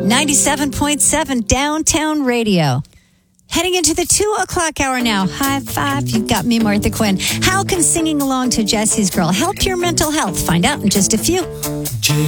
97.7 Downtown Radio. Heading into the 2 o'clock hour now. High five. You've got me, Martha Quinn. How can singing along to Jesse's Girl help your mental health? Find out in just a few.